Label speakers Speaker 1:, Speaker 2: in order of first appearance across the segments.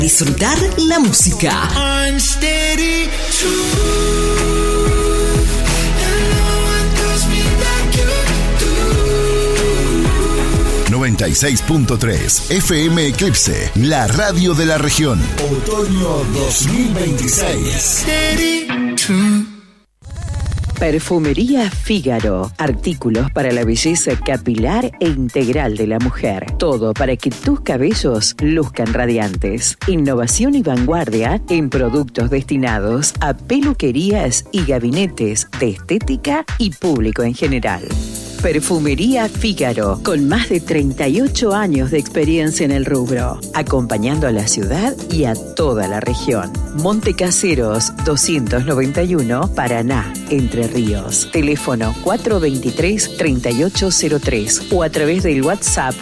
Speaker 1: Disfrutar la música.
Speaker 2: 96.3 FM Eclipse, la radio de la región. Otoño 2026.
Speaker 3: Perfumería Fígaro. Artículos para la belleza capilar e integral de la mujer. Todo para que tus cabellos luzcan radiantes. Innovación y vanguardia en productos destinados a peluquerías y gabinetes de estética y público en general. Perfumería Fígaro, con más de 38 años de experiencia en el rubro, acompañando a la ciudad y a toda la región. Montecaseros 291, Paraná, Entre Ríos. Teléfono 423-3803 o a través del WhatsApp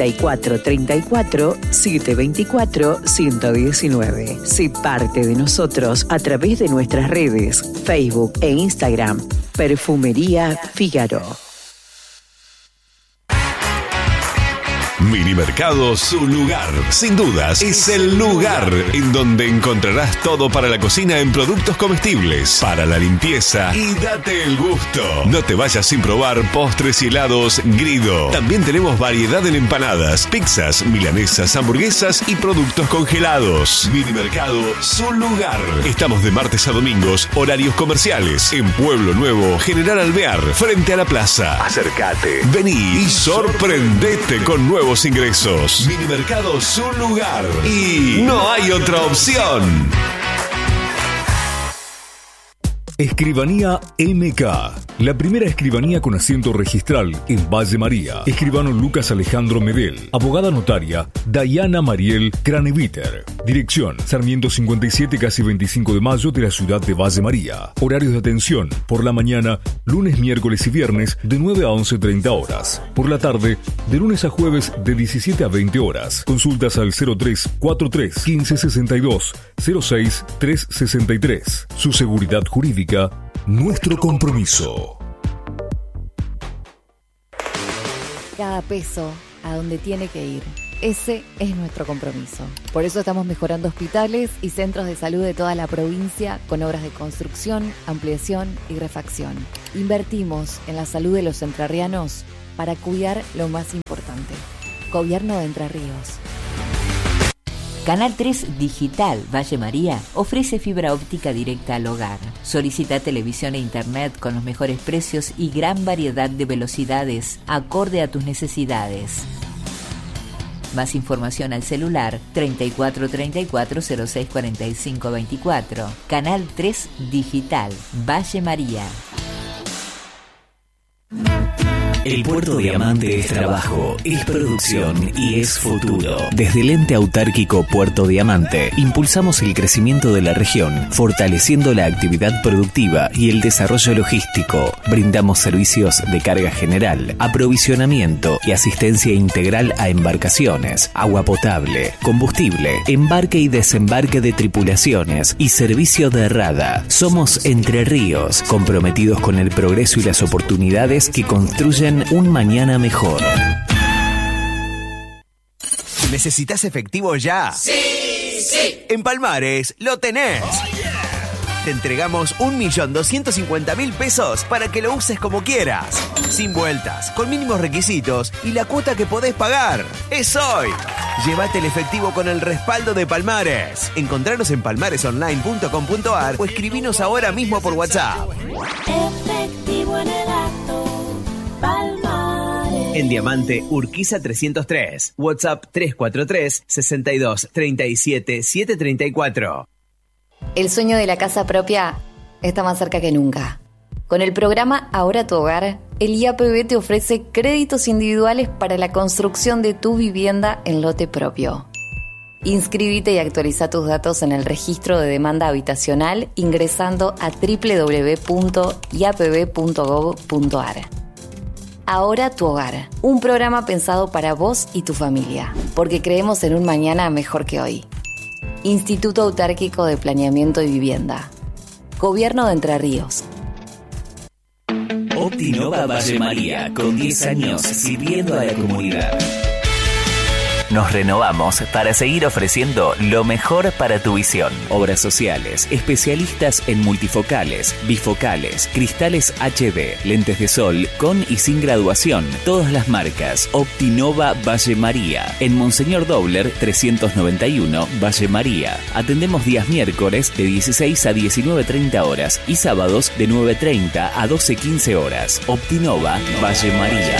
Speaker 3: 3434-724-119. Sé parte de nosotros a través de nuestras redes, Facebook e Instagram. Perfumería Fígaro.
Speaker 4: Minimercado Su Lugar. Sin dudas, es el lugar en donde encontrarás todo para la cocina en productos comestibles, para la limpieza y date el gusto. No te vayas sin probar postres y helados Grido. También tenemos variedad en empanadas, pizzas, milanesas, hamburguesas y productos congelados. Minimercado Su Lugar. Estamos de martes a domingos, horarios comerciales, en Pueblo Nuevo, General Alvear, frente a la plaza. Acércate, vení y sorprendete con nuevos ingresos. Minimercado Su Lugar. Y no hay otra opción.
Speaker 5: Escribanía MK, la primera escribanía con asiento registral en Valle María. Escribano Lucas Alejandro Medel. Abogada notaria Dayana Mariel Craneviter. Dirección Sarmiento 57, casi 25 de mayo de la ciudad de Valle María. Horarios de atención: por la mañana, lunes, miércoles y viernes de 9 a 11:30 horas. Por la tarde, de lunes a jueves de 17 a 20 horas. Consultas al 0343 1562 06 363. Su seguridad jurídica, nuestro compromiso.
Speaker 6: Cada peso a donde tiene que ir. Ese es nuestro compromiso. Por eso estamos mejorando hospitales y centros de salud de toda la provincia con obras de construcción, ampliación y refacción. Invertimos en la salud de los entrerrianos para cuidar lo más importante. Gobierno de Entre Ríos.
Speaker 7: Canal 3 Digital Valle María ofrece fibra óptica directa al hogar. Solicita televisión e internet con los mejores precios y gran variedad de velocidades acorde a tus necesidades. Más información al celular 3434 06 45 24. Canal 3 Digital Valle María.
Speaker 8: El Puerto Diamante es trabajo, es producción y es futuro. Desde el ente autárquico Puerto Diamante, impulsamos el crecimiento de la región, fortaleciendo la actividad productiva y el desarrollo logístico. Brindamos servicios de carga general, aprovisionamiento y asistencia integral a embarcaciones, agua potable, combustible, embarque y desembarque de tripulaciones y servicio de rada. Somos Entre Ríos, comprometidos con el progreso y las oportunidades que construyen un mañana mejor.
Speaker 9: ¿Necesitas efectivo ya?
Speaker 10: ¡Sí! ¡Sí!
Speaker 9: En Palmares lo tenés.
Speaker 10: Oh, yeah.
Speaker 9: Te entregamos 1.250.000 pesos para que lo uses como quieras. Sin vueltas, con mínimos requisitos y la cuota que podés pagar. ¡Es hoy! Llévate el efectivo con el respaldo de Palmares. Encontranos en palmaresonline.com.ar o escribinos ahora mismo por WhatsApp.
Speaker 11: Efectivo en el acto. Palmares.
Speaker 9: En Diamante, Urquiza 303. WhatsApp 343 62 37 734.
Speaker 6: El sueño de la casa propia está más cerca que nunca. Con el programa Ahora tu Hogar, el IAPB te ofrece créditos individuales para la construcción de tu vivienda en lote propio. Inscríbete y actualiza tus datos en el registro de demanda habitacional ingresando a www.iapb.gov.ar. Ahora tu Hogar, un programa pensado para vos y tu familia, porque creemos en un mañana mejor que hoy. Instituto Autárquico de Planeamiento y Vivienda. Gobierno de Entre Ríos.
Speaker 8: Optinova Valle María, con 10 años sirviendo a la comunidad. nos renovamos para seguir ofreciendo lo mejor para tu visión. Obras sociales, especialistas en multifocales, bifocales, cristales HD, lentes de sol con y sin graduación, todas las marcas. Optinova Valle María, en Monseñor Dobler 391 Valle María. Atendemos días miércoles de 16 a 19:30 horas y sábados de 9:30 a 12:15 horas. Optinova Valle María.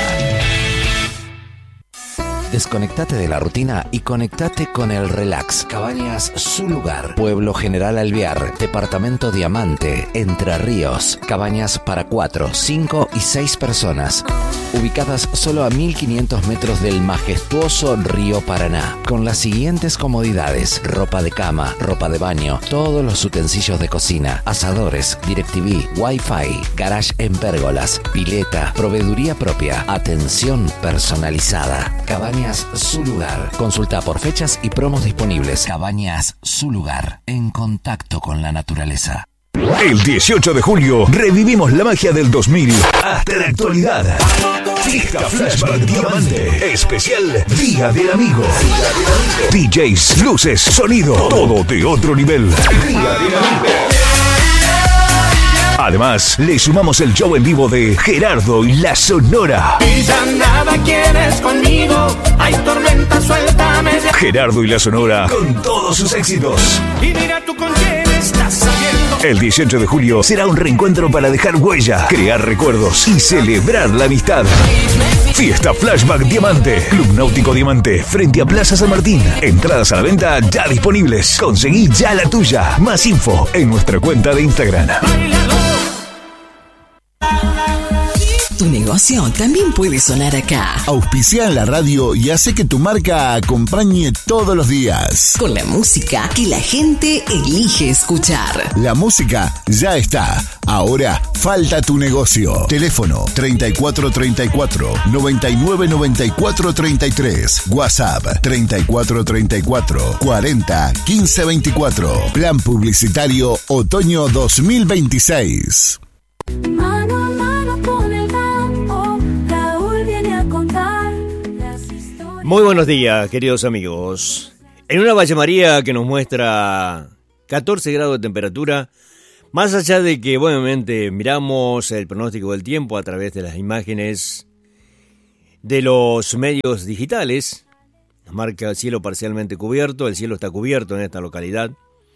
Speaker 10: Desconectate de la rutina y conectate con el relax. Cabañas Su Lugar, Pueblo General Alvear, Departamento Diamante, Entre Ríos. Cabañas para 4, 5 y 6 personas. Ubicadas solo a 1500 metros del majestuoso río Paraná. Con las siguientes comodidades: ropa de cama, ropa de baño, todos los utensilios de cocina, asadores, DirecTV, Wi-Fi, garage en pérgolas, pileta, proveeduría propia, atención personalizada. Cabañas Su Lugar. Consulta por fechas y promos disponibles. Cabañas Su Lugar. En contacto con la naturaleza.
Speaker 4: El 18 de julio revivimos la magia del 2000 hasta la actualidad. Fiesta Flashback Diamante. Especial Día del Amigo. DJs, luces, sonido. Todo de otro nivel. Día del Amigo. Además, le sumamos el show en vivo de Gerardo y la Sonora.
Speaker 12: Y ya nada quieres conmigo, hay tormenta, suéltame ya.
Speaker 4: Gerardo y la Sonora con todos sus éxitos.
Speaker 12: Y mira tú con quién estás saliendo.
Speaker 4: El 18 de julio será un reencuentro para dejar huella, crear recuerdos y celebrar la amistad. Fiesta Flashback Diamante, Club Náutico Diamante, frente a Plaza San Martín. Entradas a la venta ya disponibles. Conseguí ya la tuya. Más info en nuestra cuenta de Instagram.
Speaker 1: Tu negocio también puede sonar acá.
Speaker 2: Auspicia en la radio y hace que tu marca acompañe todos los días.
Speaker 1: Con la música que la gente elige escuchar.
Speaker 2: La música ya está. Ahora falta tu negocio. Teléfono 3434 9994 33. WhatsApp 3434 40 15 24. Plan publicitario otoño 2026.
Speaker 11: Mano a mano con el campo, Raúl viene a contar las historias.
Speaker 13: Muy buenos días, queridos amigos. En una Valle María que nos muestra 14 grados de temperatura, más allá de que, obviamente, miramos el pronóstico del tiempo a través de las imágenes de los medios digitales, nos marca el cielo parcialmente cubierto, el cielo está cubierto en esta localidad.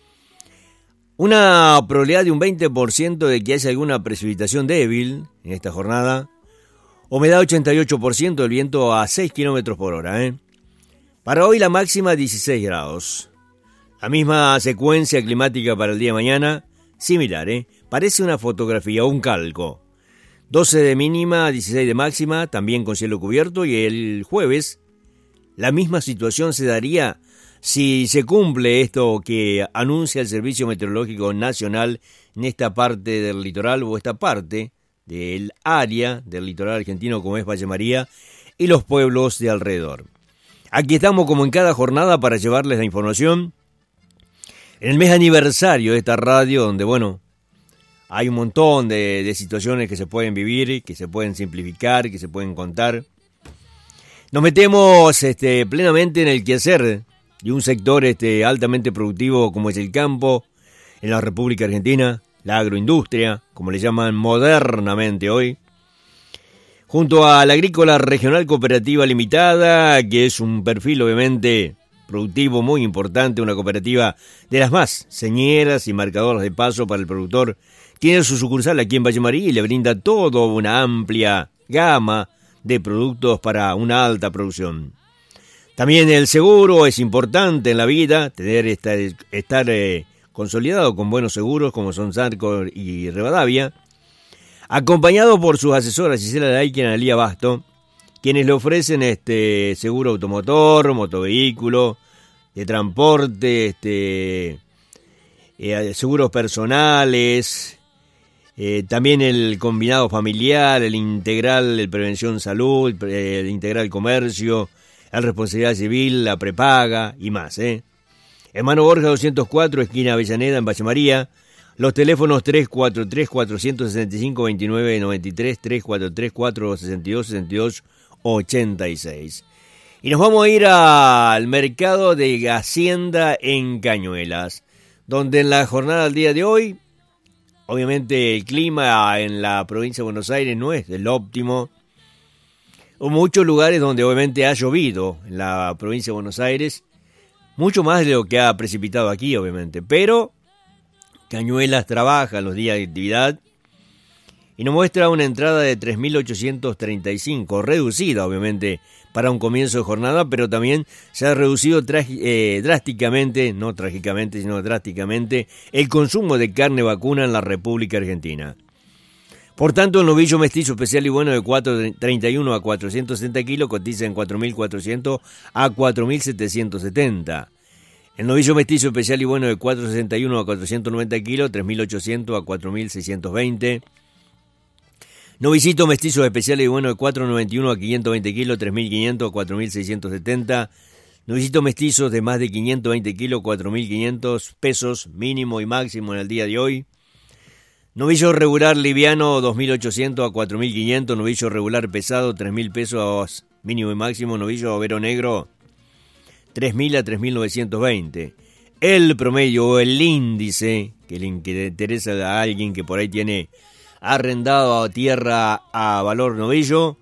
Speaker 13: Una probabilidad de un 20% de que haya alguna precipitación débil en esta jornada. Humedad 88%, el viento a 6 km por hora. Para hoy la máxima 16 grados. La misma secuencia climática para el día de mañana, similar. Parece una fotografía o un calco. 12 de mínima, 16 de máxima, también con cielo cubierto. Y el jueves la misma situación se daría si se cumple esto que anuncia el Servicio Meteorológico Nacional en esta parte del litoral o esta parte del área del litoral argentino como es Valle María y los pueblos de alrededor. Aquí estamos como en cada jornada para llevarles la información en el mes aniversario de esta radio donde, bueno, hay un montón de situaciones que se pueden vivir, que se pueden simplificar, que se pueden contar. Nos metemos plenamente en el quehacer de un sector altamente productivo como es el campo en la República Argentina, la agroindustria, como le llaman modernamente hoy, junto a la Agrícola Regional Cooperativa Limitada, que es un perfil obviamente productivo muy importante, una cooperativa de las más señeras y marcadoras de paso para el productor. Tiene su sucursal aquí en Valle María y le brinda toda una amplia gama de productos para una alta producción. También el seguro es importante en la vida, estar consolidado con buenos seguros como son Sarco y Rivadavia, acompañado por sus asesoras Gisela Laique y Analía Basto, quienes le ofrecen seguro automotor, motovehículo, de transporte, seguros personales, también el combinado familiar, el integral de prevención salud, el integral comercio, la responsabilidad civil, la prepaga y más. Hermano Borja 204, esquina Avellaneda, en Valle María. Los teléfonos 343-465-2993, 343-462-6286. Y nos vamos a ir al mercado de Hacienda en Cañuelas, donde en la jornada del día de hoy, obviamente el clima en la provincia de Buenos Aires no es el óptimo. Hubo muchos lugares donde obviamente ha llovido en la provincia de Buenos Aires, mucho más de lo que ha precipitado aquí, obviamente. Pero Cañuelas trabaja los días de actividad y nos muestra una entrada de 3.835, reducida obviamente para un comienzo de jornada, pero también se ha reducido drásticamente, no trágicamente, sino drásticamente, el consumo de carne vacuna en la República Argentina. Por tanto, el novillo mestizo especial y bueno de 431 a 470 kilos cotiza en 4.400 a 4.770. El novillo mestizo especial y bueno de 461 a 490 kilos, 3.800 a 4.620. Novillito mestizo especial y bueno de 491 a 520 kilos, 3.500 a 4.670. Novillito mestizos de más de 520 kilos, 4.500 pesos mínimo y máximo en el día de hoy. Novillo regular liviano 2.800 a 4.500, novillo regular pesado 3.000 pesos mínimo y máximo, novillo overo negro 3.000 a 3.920. El promedio o el índice que le interesa a alguien que por ahí tiene arrendado a tierra a valor novillo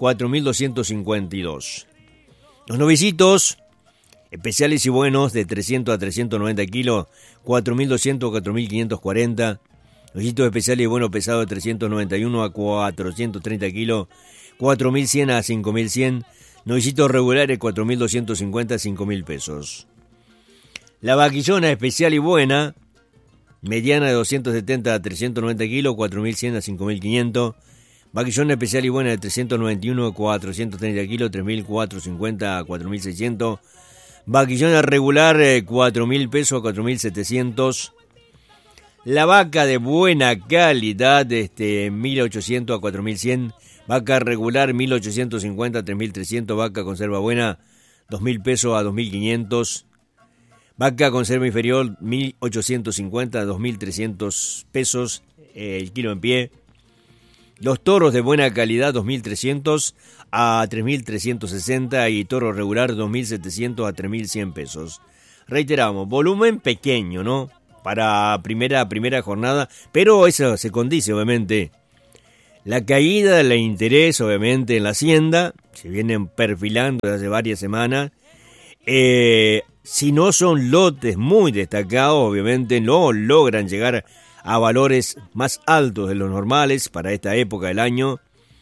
Speaker 13: 4.252. Los novillitos especiales y buenos de 300 a 390 kilos 4.200 a 4.540. Novillitos especiales y bueno pesado de 391 a 430 kilos, 4.100 a 5.100. Novillitos regulares 4.250 a 5.000 pesos. La vaquillona especial y buena, mediana de 270 a 390 kilos, 4.100 a 5.500. Vaquillona especial y buena de 391 a 430 kilos, 3.450 a 4.600. Vaquillona regular 4.000 pesos a 4.700. La vaca de buena calidad, 1.800 a 4.100. Vaca regular, 1.850 a 3.300. Vaca conserva buena, 2.000 pesos a 2.500. Vaca conserva inferior, 1.850 a 2.300 pesos el kilo en pie. Los toros de buena calidad, 2.300 a 3.360. Y toro regular, 2.700 a 3.100 pesos. Reiteramos, volumen pequeño, ¿no? Para primera jornada, pero eso se condice obviamente. La caída del interés obviamente en la hacienda, se vienen perfilando desde hace varias semanas. Si no son lotes muy destacados, obviamente no logran llegar a valores más altos de los normales para esta época del año.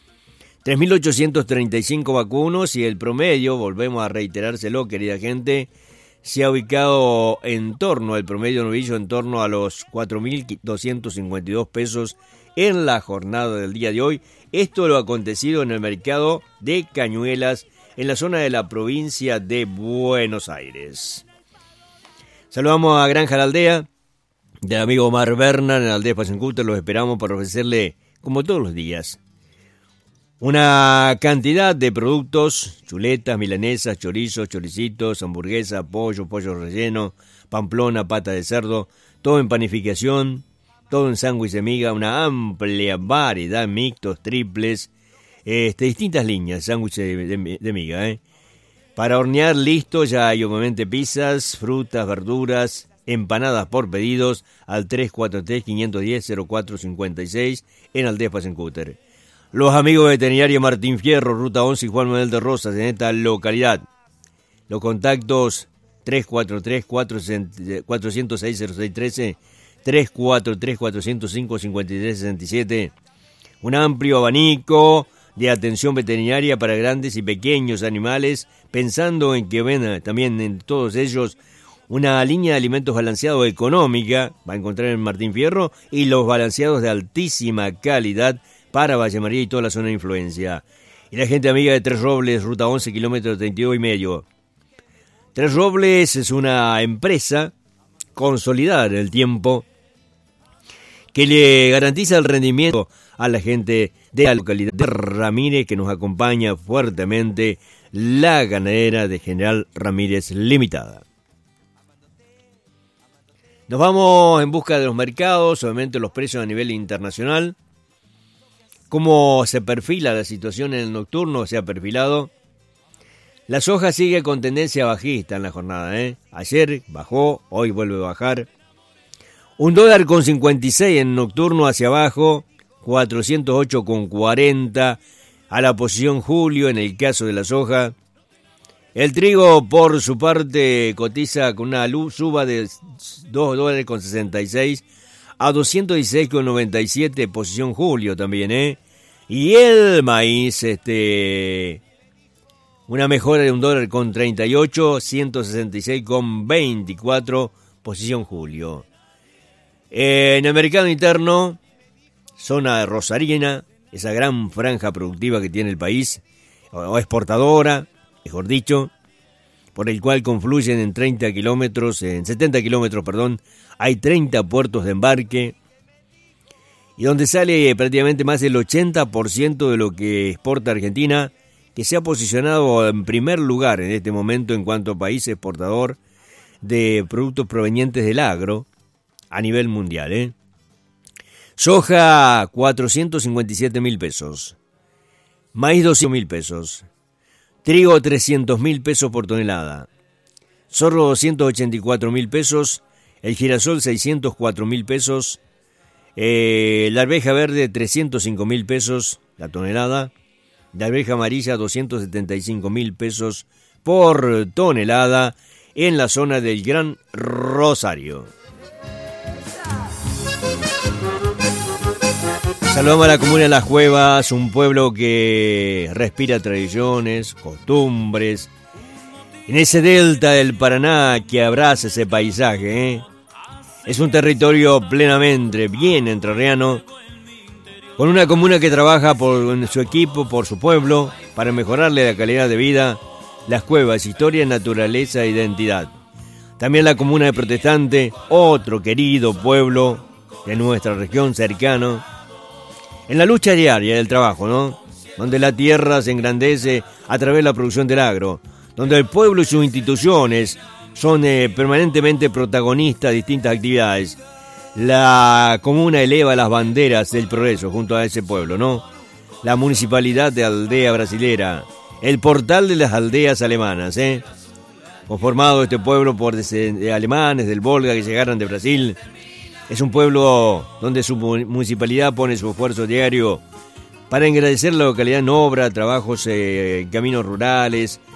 Speaker 13: 3.835 vacunos y el promedio, volvemos a reiterárselo querida gente, se ha ubicado en torno al promedio novillo en torno a los 4.252 pesos en la jornada del día de hoy. Esto lo ha acontecido en el mercado de Cañuelas, en la zona de la provincia de Buenos Aires. Saludamos a Granja La Aldea, del amigo Omar Bernan, en la Aldea Espacio Scooter. Los esperamos para ofrecerle, como todos los días, una cantidad de productos: chuletas, milanesas, chorizos, choricitos, hamburguesa, pollo relleno, pamplona, pata de cerdo, todo en panificación, todo en sándwich de miga, una amplia variedad, mixtos, triples, distintas líneas, sándwich de miga, Para hornear listo, ya hay obviamente pizzas, frutas, verduras, empanadas por pedidos al 343-510-0456 en Aldea Espacio Scooter. Los amigos de Veterinaria Martín Fierro, Ruta 11 y Juan Manuel de Rosas en esta localidad. Los contactos 343-406-0613, 343-405-5367. Un amplio abanico de atención veterinaria para grandes y pequeños animales, pensando en que ven también en todos ellos una línea de alimentos balanceados económica, va a encontrar en Martín Fierro, y los balanceados de altísima calidad para Valle María y toda la zona de influencia. Y la gente amiga de Tres Robles, ruta 11, kilómetros 32,5. Tres Robles es una empresa consolidada en el tiempo que le garantiza el rendimiento a la gente de la localidad de Ramírez, que nos acompaña fuertemente, la ganadera de General Ramírez Limitada. Nos vamos en busca de los mercados, obviamente los precios a nivel internacional. Cómo se perfila la situación en el nocturno, se ha perfilado. La soja sigue con tendencia bajista en la jornada, Ayer bajó, hoy vuelve a bajar. $1.56 en nocturno hacia abajo, 408,40 a la posición julio en el caso de la soja. El trigo, por su parte, cotiza con una suba de $2.66 a 216,97 posición julio también, Y el maíz, una mejora de $1.38, 166,24 posición julio. En el mercado interno, zona rosarina, esa gran franja productiva que tiene el país, o exportadora, mejor dicho, por el cual confluyen en 70 kilómetros, hay 30 puertos de embarque, y donde sale prácticamente más del 80% de lo que exporta Argentina, que se ha posicionado en primer lugar en este momento en cuanto a país exportador de productos provenientes del agro a nivel mundial. Soja, 457.000 pesos. Maíz, 200.000 pesos. Trigo, 300.000 pesos por tonelada. Sorgo, 284.000 pesos. El girasol, 604.000 pesos. La arveja verde, 305.000 pesos la tonelada. La arveja amarilla, 275.000 pesos por tonelada en la zona del Gran Rosario. Saludamos a la comuna de Las Cuevas, un pueblo que respira tradiciones, costumbres. En ese delta del Paraná que abraza ese paisaje, Es un territorio plenamente bien entrerriano, con una comuna que trabaja por su equipo, por su pueblo, para mejorarle la calidad de vida. Las Cuevas, historia, naturaleza e identidad. También la comuna de Protestante, otro querido pueblo de nuestra región cercano. En la lucha diaria del trabajo, Donde la tierra se engrandece a través de la producción del agro, donde el pueblo y sus instituciones son permanentemente protagonistas de distintas actividades. La comuna eleva las banderas del progreso junto a ese pueblo, La municipalidad de Aldea Brasilera, el portal de las aldeas alemanas, Conformado este pueblo por alemanes del Volga que llegaron de Brasil. Es un pueblo donde su municipalidad pone su esfuerzo diario para engrandecer la localidad en obra, trabajos en caminos rurales,